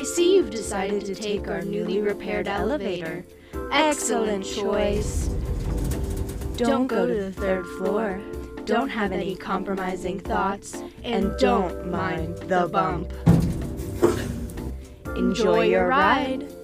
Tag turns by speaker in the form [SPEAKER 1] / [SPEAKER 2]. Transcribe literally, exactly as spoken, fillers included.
[SPEAKER 1] I see you've decided to take our newly repaired elevator. Excellent choice. Don't go to the third floor. Don't have any compromising thoughts. And don't mind the bump. Enjoy your ride.